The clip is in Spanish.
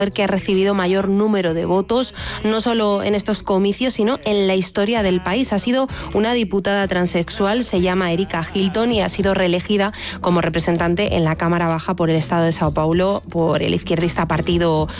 que ha recibido mayor número de votos, no solo en estos comicios, sino en la historia del país. Ha sido una diputada transexual, se llama Erika Hilton y ha sido reelegida como representante en la Cámara Baja por el Estado de Sao Paulo por el izquierdista partido